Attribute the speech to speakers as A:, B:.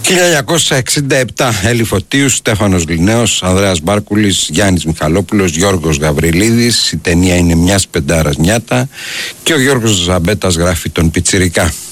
A: 1967, Έλλη Φωτίου, Στέφανος Λινέος, Ανδρέας Μπάρκουλης, Γιάννης Μιχαλόπουλος, Γιώργος Γαβριλίδης. Η ταινία είναι Μιας πεντάρας νιάτα και ο Γιώργος Ζαμπέτας γράφει τον Πιτσιρικά.